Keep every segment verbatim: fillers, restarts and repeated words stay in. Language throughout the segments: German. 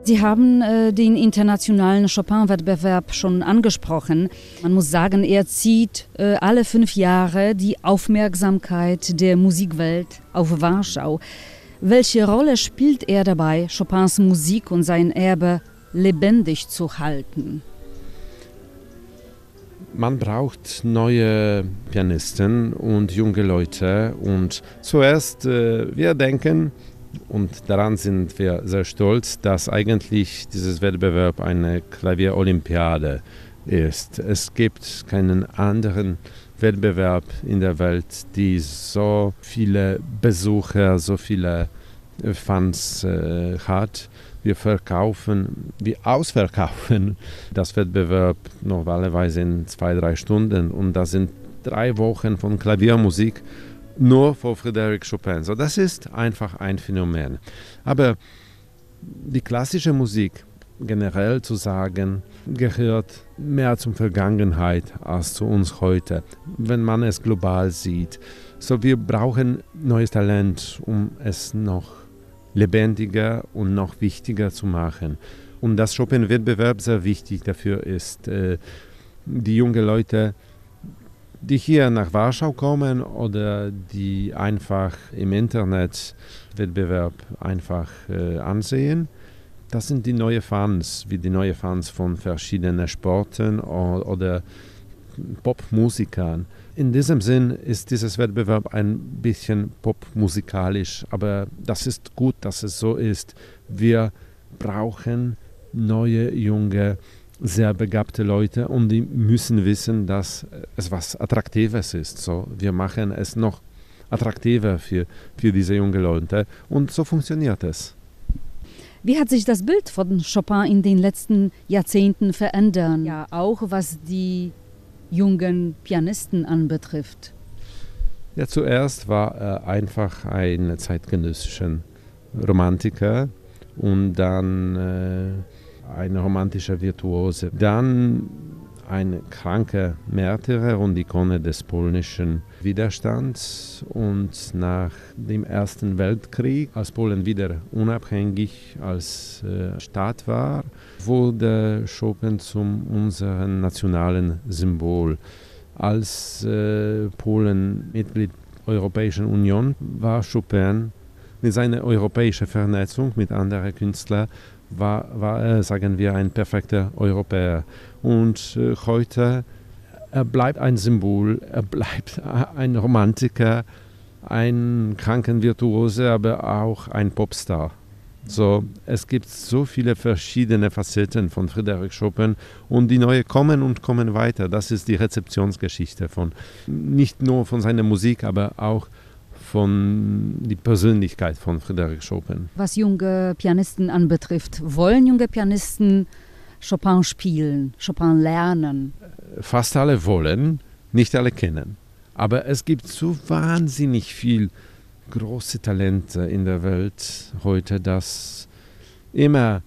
Sie haben äh, den internationalen Chopin-Wettbewerb schon angesprochen. Man muss sagen, er zieht äh, alle fünf Jahre die Aufmerksamkeit der Musikwelt auf Warschau. Welche Rolle spielt er dabei, Chopins Musik und sein Erbe lebendig zu halten? Man braucht neue Pianisten und junge Leute. Und zuerst, äh, wir denken, und daran sind wir sehr stolz, dass eigentlich dieses Wettbewerb eine Klavierolympiade ist. Es gibt keinen anderen Wettbewerb in der Welt, die so viele Besucher, so viele Fans äh, hat. Wir verkaufen, wir ausverkaufen das Wettbewerb normalerweise in zwei, drei Stunden und das sind drei Wochen von Klaviermusik nur für Frédéric Chopin. So, das ist einfach ein Phänomen. Aber die klassische Musik, generell zu sagen, gehört mehr zur Vergangenheit als zu uns heute, wenn man es global sieht. So, wir brauchen neues Talent, um es noch lebendiger und noch wichtiger zu machen. Und das Chopin-Wettbewerb sehr wichtig dafür ist, äh, die jungen Leute, die hier nach Warschau kommen oder die einfach im Internet Wettbewerb einfach äh, ansehen, das sind die neuen Fans, wie die neuen Fans von verschiedenen Sporten oder, oder Popmusikern. In diesem Sinn ist dieses Wettbewerb ein bisschen popmusikalisch, aber das ist gut, dass es so ist. Wir brauchen neue, junge, sehr begabte Leute und die müssen wissen, dass es was Attraktives ist. So, wir machen es noch attraktiver für, für diese jungen Leute und so funktioniert es. Wie hat sich das Bild von Chopin in den letzten Jahrzehnten verändert? Ja, auch was die jungen Pianisten anbetrifft. Ja, zuerst war er einfach ein zeitgenössischer Romantiker und dann äh, ein romantischer Virtuose. Dann ein kranker Märtyrer und Ikone des polnischen Widerstands. Und nach dem Ersten Weltkrieg, als Polen wieder unabhängig als äh, Staat war, wurde Chopin zum unserem nationalen Symbol. Als äh, Polen Mitglied der Europäischen Union war Chopin mit seiner europäischen Vernetzung mit anderen Künstlern war, war er, sagen wir, ein perfekter Europäer. Und äh, heute, er bleibt ein Symbol, er bleibt ein Romantiker, ein Krankenvirtuose, aber auch ein Popstar. So, es gibt so viele verschiedene Facetten von Frédéric Chopin und die neue kommen und kommen weiter. Das ist die Rezeptionsgeschichte von, nicht nur von seiner Musik, aber auch von der Persönlichkeit von Frédéric Chopin. Was junge Pianisten anbetrifft, wollen junge Pianisten Chopin spielen, Chopin lernen? Fast alle wollen, nicht alle kennen. Aber es gibt so wahnsinnig viel große Talente in der Welt heute, dass immer,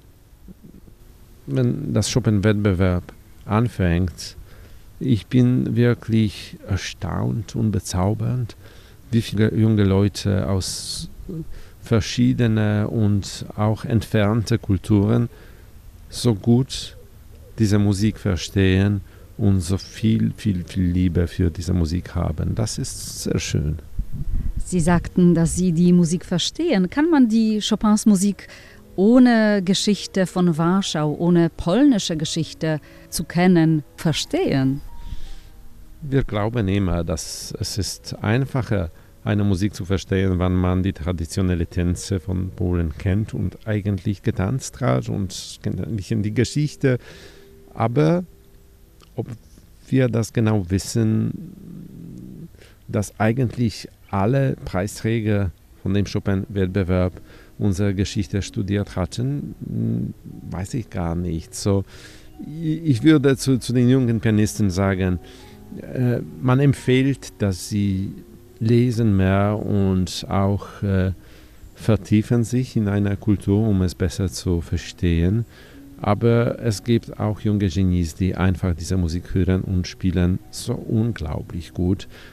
wenn das Chopin-Wettbewerb anfängt, ich bin wirklich erstaunt und bezaubernd, wie viele junge Leute aus verschiedenen und auch entfernten Kulturen so gut diese Musik verstehen und so viel, viel, viel Liebe für diese Musik haben. Das ist sehr schön. Sie sagten, dass Sie die Musik verstehen. Kann man die Chopins Musik ohne Geschichte von Warschau, ohne polnische Geschichte zu kennen, verstehen? Wir glauben immer, dass es ist einfacher, eine Musik zu verstehen, wenn man die traditionellen Tänze von Polen kennt und eigentlich getanzt hat und kennt ein bisschen die Geschichte. Aber ob wir das genau wissen, dass eigentlich alle Preisträger von dem Chopin-Wettbewerb unsere Geschichte studiert hatten, weiß ich gar nicht. So, ich würde zu, zu den jungen Pianisten sagen, äh, man empfiehlt, dass sie lesen mehr und auch äh, vertiefen sich in einer Kultur, um es besser zu verstehen. Aber es gibt auch junge Genies, die einfach diese Musik hören und spielen so unglaublich gut.